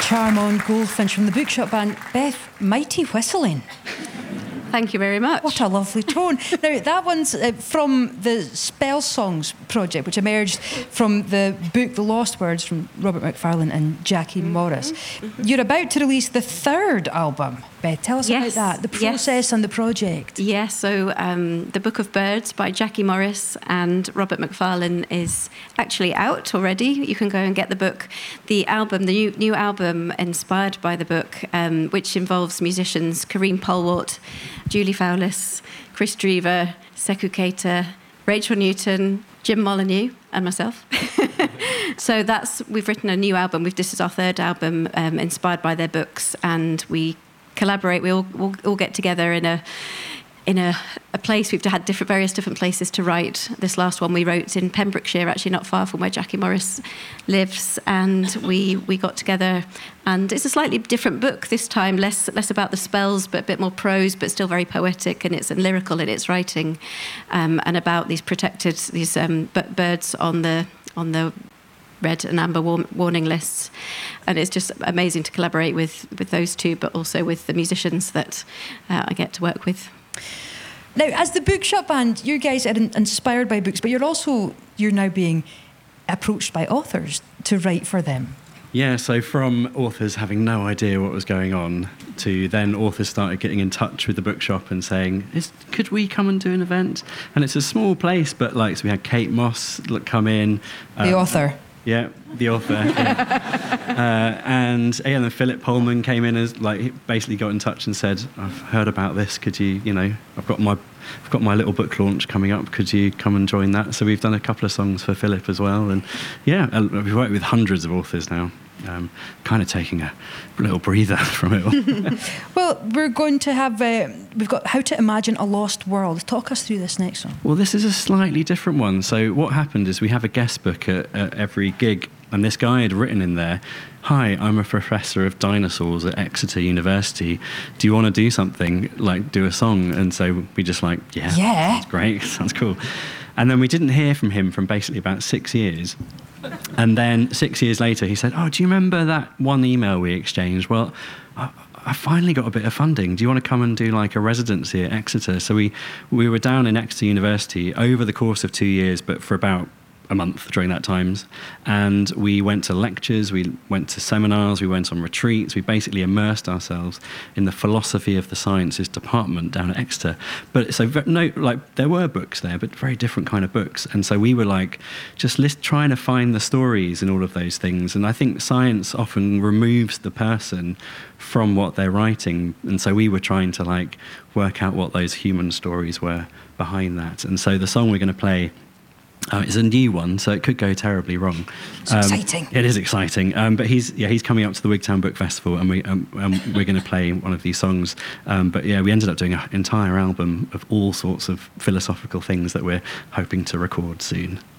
Charm on Goldfinch from the Bookshop Band. Beth, mighty whistling. Thank you very much. What a lovely tone. Now, that one's from the Spell Songs project, which emerged from the book The Lost Words from Robert Macfarlane and Jackie Morris. You're about to release the third album. Beth, tell us about that, the process and the project. Yes, so The Book of Birds by Jackie Morris and Robert Macfarlane is actually out already. You can go and get the book. The album, the new album inspired by the book, which involves musicians Kareem Polwart, Julie Fowlis, Chris Drever, Sekou Keita, Rachel Newton, Jim Molyneux, and myself. So we've written a new album. This is our third album inspired by their books, and we collaborate. We all get together in a place. We've had various different places to write. This last one we wrote in Pembrokeshire, actually not far from where Jackie Morris lives, and we got together. And it's a slightly different book this time, less about the spells, but a bit more prose, but still very poetic, and it's lyrical in its writing, and about these birds on the red and amber warning lists. And it's just amazing to collaborate with those two, but also with the musicians that I get to work with. Now, as the Bookshop Band, you guys are inspired by books, but you're now being approached by authors to write for them. Yeah, so from authors having no idea what was going on to then authors started getting in touch with the bookshop and saying, could we come and do an event? And it's a small place, but so we had Kate Moss come in. The author. Yeah, the author. Yeah. And then Philip Pullman came in as basically got in touch and said, I've heard about this. Could you, I've got my little book launch coming up. Could you come and join that? So we've done a couple of songs for Philip as well. And yeah, we've worked with hundreds of authors now. Kind of taking a little breather from it all. Well, we're going to have, we've got How to Imagine a Lost World. Talk us through this next one. Well, this is a slightly different one. So what happened is we have a guest book at every gig, and this guy had written in there, "Hi, I'm a professor of dinosaurs at Exeter University. Do you want to do something, do a song?" And so we just yeah, that's great, sounds cool. And then we didn't hear from him from basically about 6 years. And then 6 years later, he said, "Oh, do you remember that one email we exchanged? Well, I finally got a bit of funding. Do you want to come and do a residency at Exeter?" So we were down in Exeter University over the course of 2 years, but for about a month during that times. And we went to lectures, we went to seminars, we went on retreats. We basically immersed ourselves in the philosophy of the sciences department down at Exeter. But so there were books there, but very different kind of books. And so we were just trying to find the stories in all of those things. And I think science often removes the person from what they're writing. And so we were trying to work out what those human stories were behind that. And so the song we're going to play, it's a new one, so it could go terribly wrong. It's exciting. It is exciting. But he's coming up to the Wigtown Book Festival, and we're going to play one of these songs. But yeah, we ended up doing an entire album of all sorts of philosophical things that we're hoping to record soon.